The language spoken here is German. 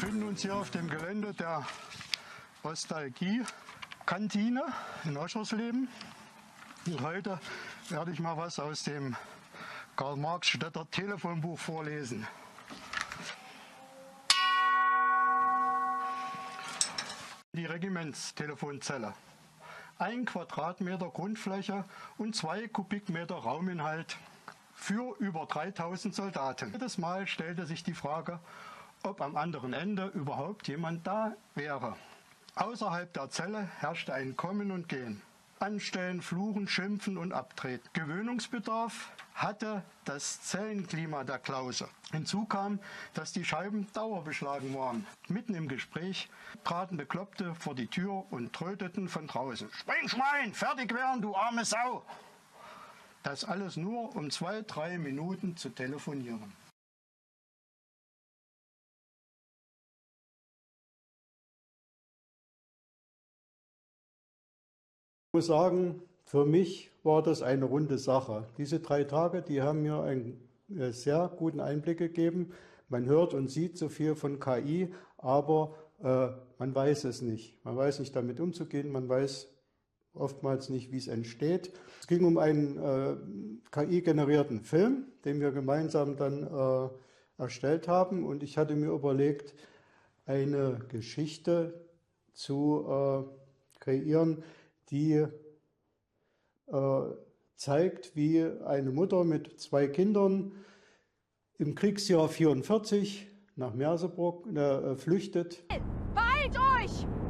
befinden uns hier auf dem Gelände der Ostalgie-Kantine in Oschersleben. Und heute werde ich mal was aus dem Karl-Marx-Städter Telefonbuch vorlesen. Die Regimentstelefonzelle. 1 Quadratmeter Grundfläche und 2 Kubikmeter Rauminhalt für über 3000 Soldaten. Jedes Mal stellte sich die Frage, ob am anderen Ende überhaupt jemand da wäre. Außerhalb der Zelle herrschte ein Kommen und Gehen. Anstellen, Fluchen, Schimpfen und Abtreten. Gewöhnungsbedarf hatte das Zellenklima der Klause. Hinzu kam, dass die Scheiben dauerbeschlagen waren. Mitten im Gespräch traten Bekloppte vor die Tür und tröteten von draußen. Spring, Schwein, fertig werden, du arme Sau! Das alles nur, um 2-3 Minuten zu telefonieren. Ich muss sagen, für mich war das eine runde Sache. Diese 3 Tage, die haben mir einen sehr guten Einblick gegeben. Man hört und sieht so viel von KI, aber man weiß es nicht. Man weiß nicht, damit umzugehen. Man weiß oftmals nicht, wie es entsteht. Es ging um einen KI-generierten Film, den wir gemeinsam dann erstellt haben. Und ich hatte mir überlegt, eine Geschichte zu kreieren, die zeigt, wie eine Mutter mit 2 Kindern im Kriegsjahr 1944 nach Merseburg flüchtet. Beeilt euch!